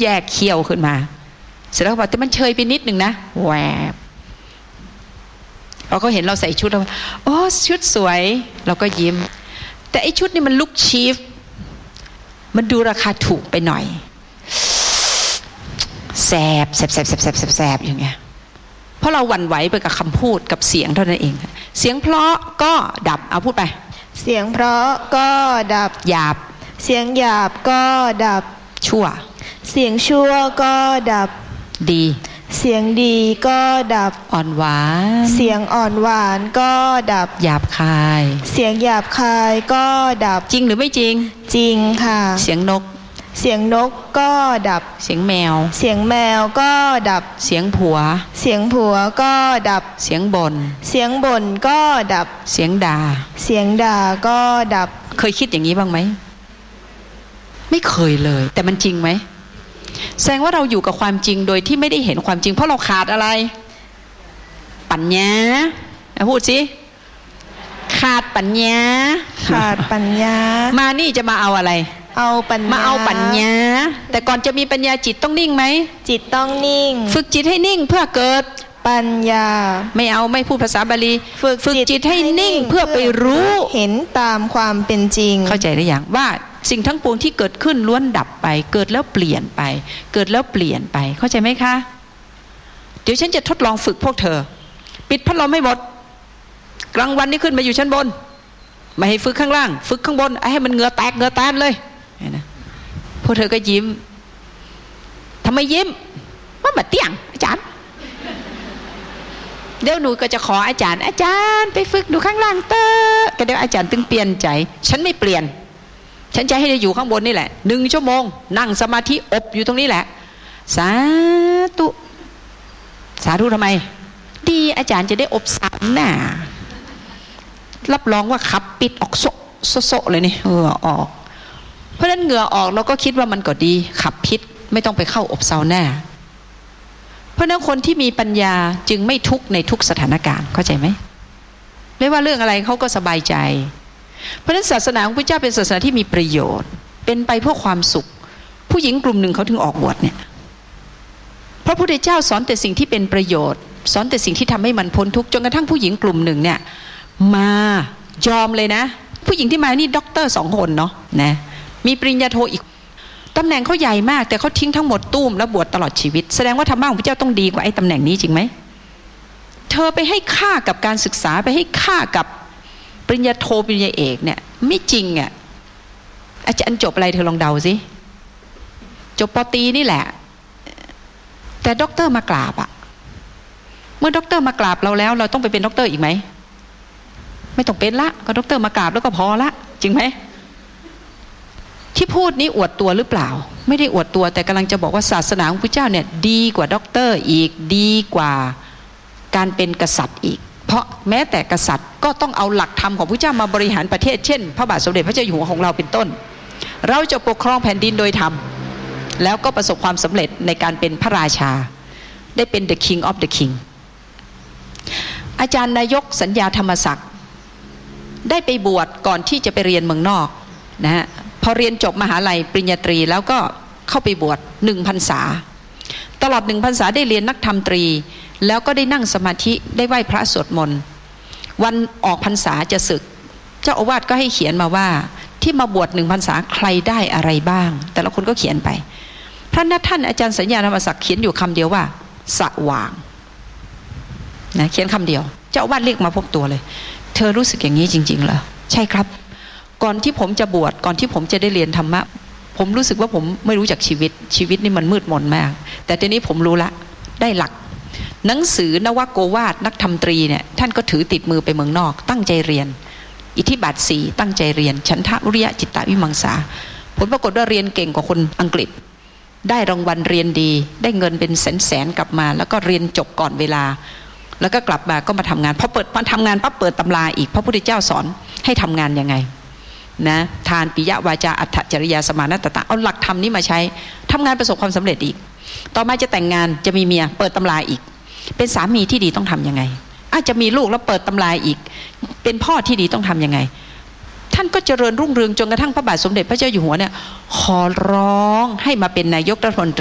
แยกเขี้ยวขึ้นมาเสร็จแล้วบอกแต่มันเชยไปนิดนึงนะแหวบเราก็เห็นเราใส่ชุดเราโอ้ชุดสวยเราก็ยิ้มแต่ไอ้ชุดนี่มันลุคชีฟมันดูราคาถูกไปหน่อยแสบอย่างเงี้ยเพราะเราหวั่นไหวไปกับคำพูดกับเสียงเท่านั้นเองเสียงเพราะก็ดับเอาพูดไปเสียงเพราะก็ดับหยาบเสียงหยาบก็ดับชั่วเสียงชั่วก็ดับดีเสียงดีก็ดับอ่อนหวานเสียงอ่อนหวานก็ดับหยาบคายเสียงหยาบคายก็ดับจริงหรือไม่จริงจริงค่ะเสียงนกเสียงนกก็ดับเสียงแมวเสียงแมวก็ดับเสียงผัวเสียงผัวก็ดับเสียงบ่นเสียงบ่นก็ดับเสียงด่าเสียงด่าก็ดับเคยคิดอย่างนี้บ้างไหมไม่เคยเลยแต่มันจริงไหมแสดงว่าเราอยู่กับความจริงโดยที่ไม่ได้เห็นความจริงเพราะเราขาดอะไรปัญญาพูดสิขาดปัญญาขาดปัญญามานี่จะมาเอาอะไรเอาปัญญามาเอาปัญญาแต่ก่อนจะมีปัญญาจิตต้องนิ่งไหมจิตต้องนิ่งฝึกจิตให้นิ่งเพื่อเกิดปัญญาไม่พูดภาษาบาลีฝึกจิตให้นิ่งเพื่อไปรู้เห็นตามความเป็นจริงเข้าใจหรือยังว่าสิ่งทั้งปวงที่เกิดขึ้นล้วนดับไปเกิดแล้วเปลี่ยนไปเกิดแล้วเปลี่ยนไปเข้าใจไหมคะเดี๋ยวฉันจะทดลองฝึกพวกเธอปิดพัดลมให้หมดกลางวันนี้ขึ้นมาอยู่ชั้นบนไม่ให้ฝึกข้างล่างฝึกข้างบนให้มันเหงื่อแตกเหงื่อแตนเลยนะพวกเธอก็ยิ้มทำไมยิ้มว่าแบบเตี้ยงอาจารย์เดี๋ยวหนูก็จะขออาจารย์ไปฝึกดูข้างล่างเตอก็เดี๋ยวอาจารย์ตึงเปลี่ยนใจฉันไม่เปลี่ยนฉันจะให้ได้อยู่ข้างบนนี่แหละ1 ชั่วโมงนั่งสมาธิอบอยู่ตรงนี้แหละสาธุทำไมดีอาจารย์จะได้อบ3 หน้ารับรองว่าขับปิดออกโซเลยนี่ออกเพราะฉะนั้นเหงื่อออกเราก็คิดว่ามันก็ดีขับพิษไม่ต้องไปเข้าอบซาวน่าเพราะฉะนั้นคนที่มีปัญญาจึงไม่ทุกข์ในทุกสถานการณ์เข้าใจไหมไม่ว่าเรื่องอะไรเขาก็สบายใจเพราะฉะนั้นศาสนาของพระเจ้าเป็นศาสนาที่มีประโยชน์เป็นไปเพื่อความสุขผู้หญิงกลุ่มหนึ่งเขาถึงออกบวชเนี่ยพระพุทธเจ้าสอนแต่สิ่งที่เป็นประโยชน์สอนแต่สิ่งที่ทำให้มันพ้นทุกข์จนกระทั่งผู้หญิงกลุ่มหนึ่งเนี่ยมายอมเลยนะผู้หญิงที่มานี่ด็อกเตอร์2 คนเนาะนะมีปริญญาโทอีกตำแหน่งเขาใหญ่มากแต่เขาทิ้งทั้งหมดตุ้มแล้วบวชตลอดชีวิตแสดงว่าธรรมะของพระเจ้าต้องดีกว่าไอ้ตำแหน่งนี้จริงไหมเธอไปให้ค่ากับการศึกษาไปให้ค่ากับปริญญาโทปริญญาเอกเนี่ยไม่จริงอ่ะอาจารย์จบอะไรเธอลองเดาสิจบป.ตรีนี่แหละแต่ด็อกเตอร์มากราบอ่ะเมื่อด็อกเตอร์มากราบเราแล้วเราต้องไปเป็นด็อกเตอร์อีกไหมไม่ต้องเป็นละก็ด็อกเตอร์มากราบแล้วก็พอละจริงไหมที่พูดนี้อวดตัวหรือเปล่าไม่ได้อวดตัวแต่กำลังจะบอกว่าศาสนาของพระเจ้าเนี่ยดีกว่าด็อกเตอร์อีกดีกว่าการเป็นกษัตริย์อีกเพราะแม้แต่กษัตริย์ก็ต้องเอาหลักธรรมของพระเจ้ามาบริหารประเทศเช่นพระบาทสมเด็จพระเจ้าอยู่หัวของเราเป็นต้นเราจะปกครองแผ่นดินโดยธรรมแล้วก็ประสบความสำเร็จในการเป็นพระราชาได้เป็น the king of the king อาจารย์นายกสัญญาธรรมศักดิ์ได้ไปบวชก่อนที่จะไปเรียนเมืองนอกนะฮะพอเรียนจบมหาลัยปริญญาตรีแล้วก็เข้าไปบวช1 พรรษาตลอด1 พรรษาได้เรียนนักธรรมตรีแล้วก็ได้นั่งสมาธิได้ไหว้พระสวดมนต์วันออกพรรษาจะสึกเจ้าอาวาสก็ให้เขียนมาว่าที่มาบวช1 พรรษาใครได้อะไรบ้างแต่ละคนก็เขียนไปพระท่านอาจารย์สัญญาธรรมศักดิ์เขียนอยู่คำเดียวว่าสว่างนะเขียนคำเดียวเจ้าอาวาสเรียกมาพบตัวเลยเธอรู้สึกอย่างนี้จริงๆเหรอใช่ครับก่อนที่ผมจะบวชก่อนที่ผมจะได้เรียนธรรมะผมรู้สึกว่าผมไม่รู้จักชีวิตนี่มันมืดมนมากแต่ทีนี้ผมรู้ละได้หลักหนังสือนวโกวาทนักธรรมตรีเนี่ยท่านก็ถือติดมือไปเมืองนอกตั้งใจเรียนอิทธิบาท4ตั้งใจเรียนฉันทะวิริยะจิตตวิมังสาผลปรากฏว่าเรียนเก่งกว่าคนอังกฤษได้รางวัลเรียนดีได้เงินเป็นแสนกลับมาแล้วก็เรียนจบก่อนเวลาแล้วก็กลับมาก็มาทำงานพอทำงานปั๊บเปิดตำราอีกพระพุทธเจ้าสอนให้ทำงานยังไงนะทานปิยวาจาอัตถจริยาสมานัตตะเอาหลักธรรมนี้มาใช้ทำงานประสบความสำเร็จอีกต่อมาจะแต่งงานจะมีเมียเปิดตำราอีกเป็นสามีที่ดีต้องทำยังไงอาจจะมีลูกแล้วเปิดตำราอีกเป็นพ่อที่ดีต้องทำยังไงท่านก็เจริญรุ่งเรืองจนกระทั่งพระบาทสมเด็จพระเจ้าอยู่หัวเนี่ยขอร้องให้มาเป็นนายกรัฐมนตรี